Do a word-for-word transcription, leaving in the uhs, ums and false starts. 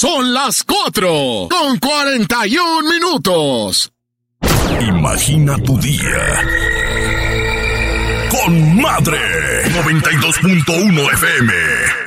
Son las cuatro con cuarenta y un minutos. Imagina tu día con Madre noventa y dos punto uno F M.